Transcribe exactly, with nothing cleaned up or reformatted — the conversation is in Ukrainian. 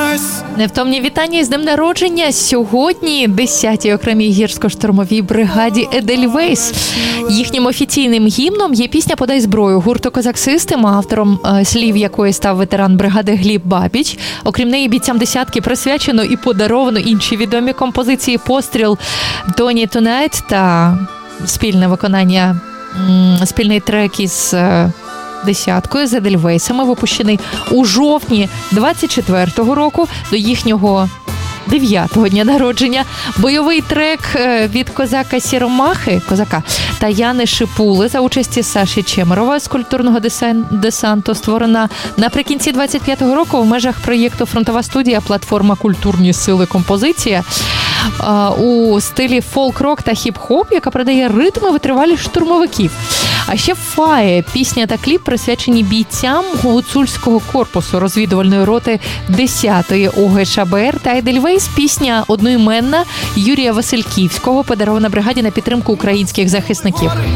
Невтомні вітання із днем народження сьогодні десятій окремій гірсько-штурмовій бригаді Едельвейс. Їхнім офіційним гімном є пісня «Подай зброю» гурту «Козак Систем», автором е, слів якої став ветеран бригади Гліб Бабіч. Окрім неї, бійцям десятки присвячено і подаровано інші відомі композиції «Постріл», «Тоні Тунайт» та спільне виконання, м, спільний трек із е, десяткою з Едельвейсами, випущений у жовтні двадцять четвертого року до їхнього дев'ятого дня народження. Бойовий трек від козака Сіромахи, козака, та Яни Шипули за участі Саші Чемерова з культурного десанту, створена наприкінці двадцять п'ятого року в межах проєкту «Фронтова студія. Платформа «Культурні сили. Композиція» у стилі фолк-рок та хіп-хоп, яка передає ритми витривалість штурмовиків. А ще «Фає» – пісня та кліп присвячені бійцям гуцульського корпусу розвідувальної роти десятої ОГШБР та Едельвейс – пісня одноіменна Юрія Васильківського, подарована бригаді на підтримку українських захисників.